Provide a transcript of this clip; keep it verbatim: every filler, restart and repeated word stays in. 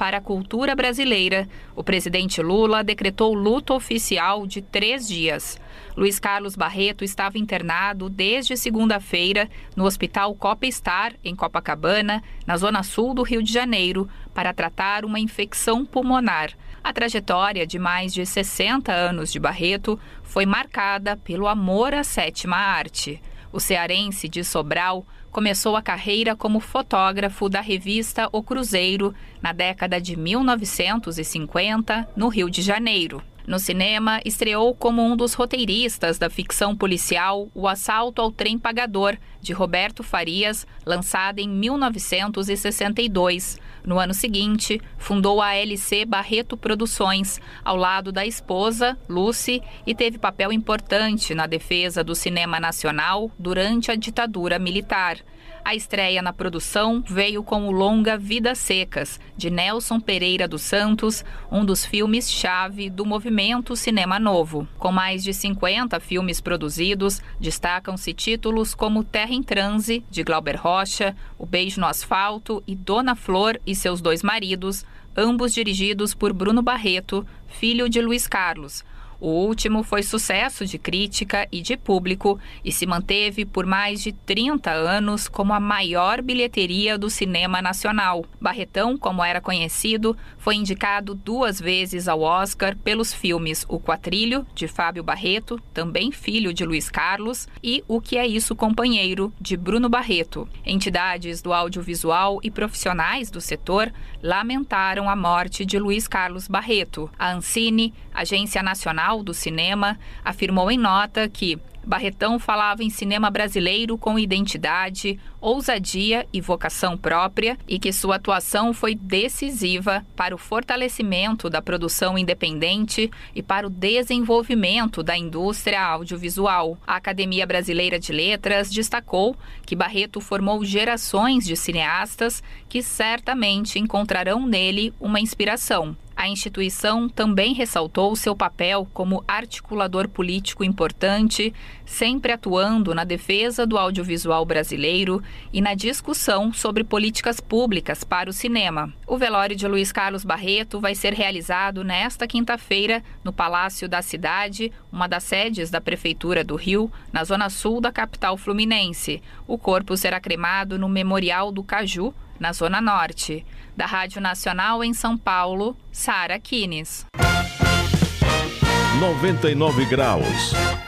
para a cultura brasileira, o presidente Lula decretou luto oficial de três dias. Luiz Carlos Barreto estava internado desde segunda-feira no Hospital Copa Star, em Copacabana, na zona sul do Rio de Janeiro, para tratar uma infecção pulmonar. A trajetória de mais de sessenta anos de Barreto foi marcada pelo amor à sétima arte. O cearense de Sobral começou a carreira como fotógrafo da revista O Cruzeiro na década de mil novecentos e cinquenta, no Rio de Janeiro. No cinema, estreou como um dos roteiristas da ficção policial O Assalto ao Trem Pagador, de Roberto Farias, lançada em mil novecentos e sessenta e dois. No ano seguinte, fundou a L C Barreto Produções, ao lado da esposa, Lucy, e teve papel importante na defesa do cinema nacional durante a ditadura militar. A estreia na produção veio com o longa Vidas Secas, de Nelson Pereira dos Santos, um dos filmes-chave do movimento Cinema Novo. Com mais de cinquenta filmes produzidos, destacam-se títulos como Terra em Transe, de Glauber Rocha, O Beijo no Asfalto e Dona Flor e seus dois maridos, ambos dirigidos por Bruno Barreto, filho de Luiz Carlos. O último foi sucesso de crítica e de público e se manteve por mais de trinta anos como a maior bilheteria do cinema nacional. Barretão, como era conhecido, foi indicado duas vezes ao Oscar pelos filmes O Quatrilho, de Fábio Barreto, também filho de Luiz Carlos, e O Que É Isso, Companheiro, de Bruno Barreto. Entidades do audiovisual e profissionais do setor lamentaram a morte de Luiz Carlos Barreto. A Ancine, Agência Nacional do Cinema, afirmou em nota que Barretão falava em cinema brasileiro com identidade, ousadia e vocação própria e que sua atuação foi decisiva para o fortalecimento da produção independente e para o desenvolvimento da indústria audiovisual. A Academia Brasileira de Letras destacou que Barreto formou gerações de cineastas que certamente encontrarão nele uma inspiração. A instituição também ressaltou seu papel como articulador político importante, sempre atuando na defesa do audiovisual brasileiro e na discussão sobre políticas públicas para o cinema. O velório de Luiz Carlos Barreto vai ser realizado nesta quinta-feira no Palácio da Cidade, uma das sedes da Prefeitura do Rio, na zona sul da capital fluminense. O corpo será cremado no Memorial do Caju, na Zona Norte. Da Rádio Nacional em São Paulo, Sara Kines. noventa e nove graus.